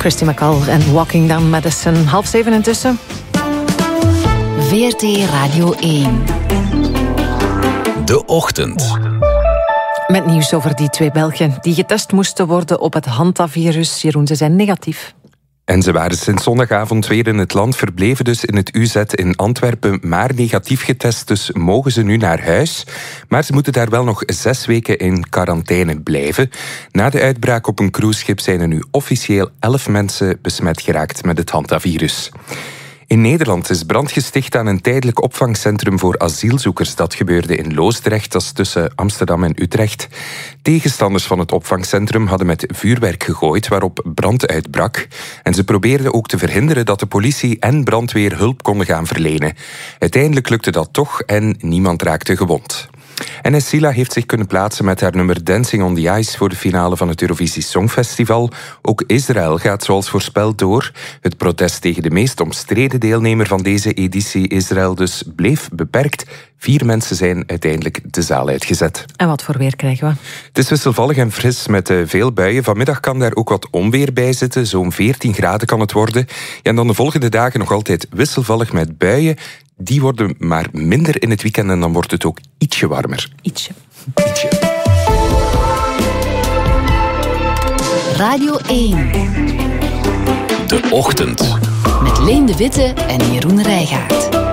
Kirsty MacColl en Walking Down Madison. 6:30 intussen. VRT Radio 1. De Ochtend. Met nieuws over die 2 Belgen die getest moesten worden op het hantavirus. Jeroen, ze zijn negatief. En ze waren sinds zondagavond weer in het land, verbleven dus in het UZ in Antwerpen, maar negatief getest, dus mogen ze nu naar huis. Maar ze moeten daar wel nog 6 weken in quarantaine blijven. Na de uitbraak op een cruiseschip zijn er nu officieel 11 mensen besmet geraakt met het hantavirus. In Nederland is brand gesticht aan een tijdelijk opvangcentrum voor asielzoekers. Dat gebeurde in Loosdrecht, dat is tussen Amsterdam en Utrecht. Tegenstanders van het opvangcentrum hadden met vuurwerk gegooid, waarop brand uitbrak. En ze probeerden ook te verhinderen dat de politie en brandweer hulp konden gaan verlenen. Uiteindelijk lukte dat toch en niemand raakte gewond. En Sila heeft zich kunnen plaatsen met haar nummer Dancing on the Ice voor de finale van het Eurovisie Songfestival. Ook Israël gaat zoals voorspeld door. Het protest tegen de meest omstreden deelnemer van deze editie, Israël, dus bleef beperkt. 4 mensen zijn uiteindelijk de zaal uitgezet. En wat voor weer krijgen we? Het is wisselvallig en fris met veel buien. Vanmiddag kan daar ook wat onweer bij zitten. Zo'n 14 graden kan het worden. En dan de volgende dagen nog altijd wisselvallig met buien. Die worden maar minder in het weekend en dan wordt het ook ietsje warmer. Ietsje. Radio 1. De Ochtend. Met Leen de Witte en Jeroen Rijgaard.